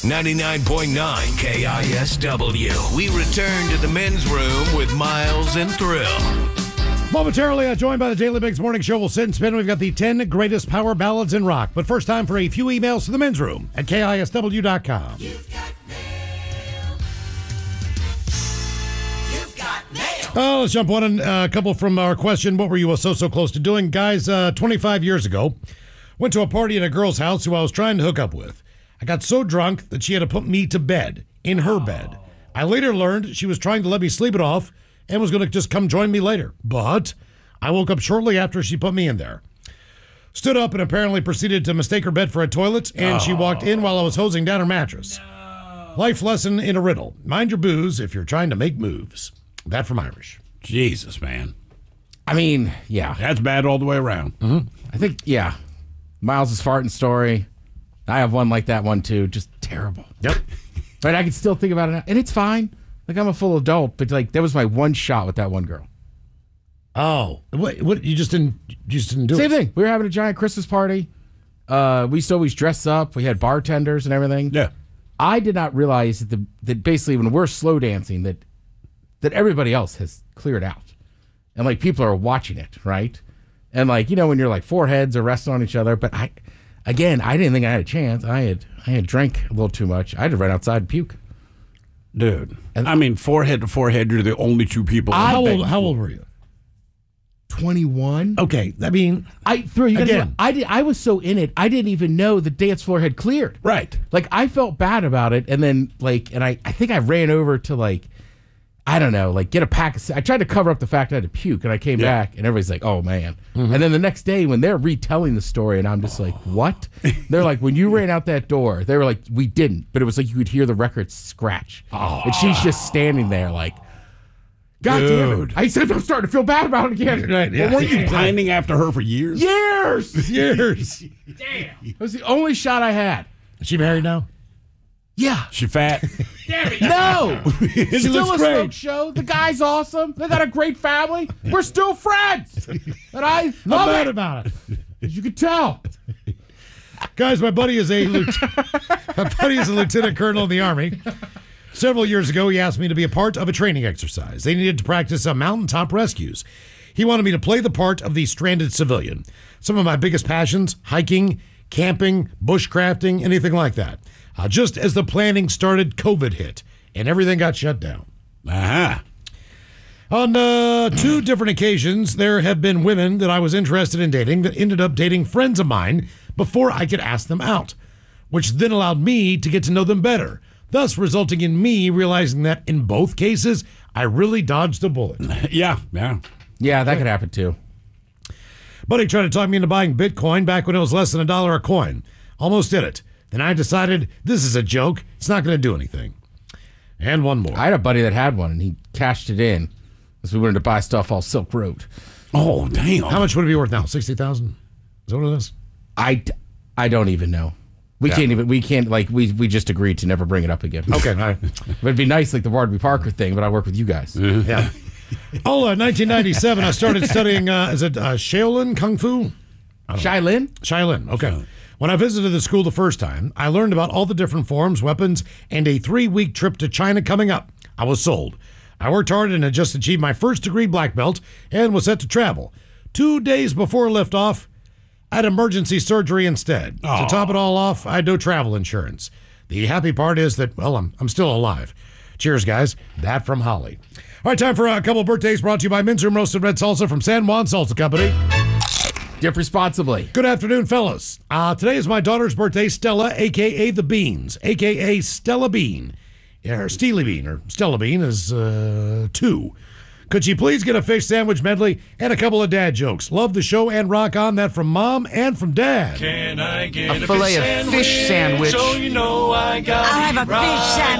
99.9 KISW. We return to the men's room with Miles and Thrill. Momentarily, joined by the Daily Bigs Morning Show. We'll sit and spin. We've got the 10 greatest power ballads in rock. But first, time for a few emails to the men's room at KISW.com. Let's jump on a couple from our question. What were you so close to doing? Guys, 25 years ago, went to a party at a girl's house who I was trying to hook up with. I got so drunk that she had to put me to bed, in her bed. I later learned she was trying to let me sleep it off and was going to just come join me later. But I woke up shortly after she put me in there. Stood up and apparently proceeded to mistake her bed for a toilet, and she walked in while I was hosing down her mattress. Life lesson in a riddle. Mind your booze if you're trying to make moves. That from Irish. Jesus, man. I mean, yeah. That's bad all the way around. Mm-hmm. I think, yeah. Miles' farting story. I have one like that one, too. Just terrible. Yep. But I can still think about it now. And it's fine. Like, I'm a full adult, but, like, that was my one shot with that one girl. Oh. What? You just didn't do it? Same thing. We were having a giant Christmas party. We used to always dress up. We had bartenders and everything. Yeah. I did not realize that basically when we're slow dancing, that everybody else has cleared out. And, like, people are watching it, right? And, like, you know, when you're, like, four heads are resting on each other. But, I didn't think I had a chance. I had drank a little too much. I had to run outside and puke. Dude. And I mean, forehead to forehead, you're the only two people. How old were you? 21. Okay. I mean, I was so in it, I didn't even know the dance floor had cleared. Right. Like, I felt bad about it. And then, like, and I think I ran over to, like, I don't know, like, get a pack of... I tried to cover up the fact I had to puke, and I came back, and everybody's like, oh, man. Mm-hmm. And then the next day, when they're retelling the story, and I'm just like, what? They're like, when you ran out that door, they were like, we didn't. But it was like you could hear the record scratch. Oh. And she's just standing there like, God damn it. I said, I'm starting to feel bad about it again. Right, yeah. Well, weren't you pining after her for years? Years. Damn. It was the only shot I had. Is she married now? Yeah. She fat? No. She still looks a great. smoke show. The guy's awesome. They got a great family. We're still friends. And I I'm love mad it. about it. As you can tell. Guys, my buddy is a lieutenant colonel in the Army. Several years ago, he asked me to be a part of a training exercise. They needed to practice mountaintop rescues. He wanted me to play the part of the stranded civilian. Some of my biggest passions, hiking, camping, bushcrafting, anything like that. Just as the planning started, COVID hit, and everything got shut down. Uh-huh. On two different occasions, there have been women that I was interested in dating that ended up dating friends of mine before I could ask them out, which then allowed me to get to know them better, thus resulting in me realizing that in both cases, I really dodged a bullet. Yeah, that could happen too. Buddy tried to talk me into buying Bitcoin back when it was less than $1 a coin. Almost did it. Then I decided this is a joke. It's not going to do anything. And one more. I had a buddy that had one, and he cashed it in because we wanted to buy stuff off Silk Road. Oh, damn. How much would it be worth now? $60,000? Is that what it is? I don't even know. We just agreed to never bring it up again. Okay, all right. It'd be nice like the Warby Parker thing, but I work with you guys. Mm-hmm. Yeah. 1997, I started studying, is it Shaolin Kung Fu? Shaolin, okay. When I visited the school the first time, I learned about all the different forms, weapons, and a 3-week trip to China coming up. I was sold. I worked hard and had just achieved my first degree black belt and was set to travel. 2 days before liftoff, I had emergency surgery instead. To top it all off, I had no travel insurance. The happy part is that, well, I'm still alive. Cheers, guys. That from Holly. All right, time for a couple of birthdays brought to you by Men's Room Roasted Red Salsa from San Juan Salsa Company. Dip responsibly. Good afternoon, fellas. Today is my daughter's birthday, Stella, a.k.a. The Beans, a.k.a. Stella Bean. Or Steely Bean, or Stella Bean is 2. Could she please get a fish sandwich medley and a couple of dad jokes? Love the show and rock on. That from Mom and from Dad. Can I get a fillet of fish sandwich? So you know I got I'll have a fish sandwich.